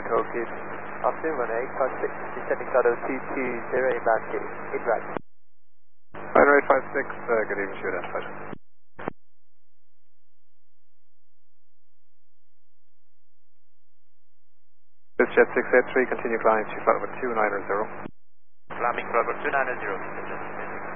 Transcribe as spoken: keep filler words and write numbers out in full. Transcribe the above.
Okay. Afternoon, one eight five six, descending Shadow two two zero, inbound two, in right. Runway eight five six, uh, good evening, shoot out, pleasure. This jet six eight three, continue flying to flight over two nine zero. Flying over two nine zero.